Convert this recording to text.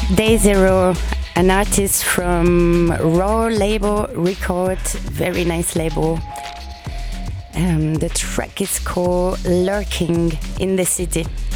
Day Zero, an artist from Raw Label Record, very nice label. The track is called Lurking in the City.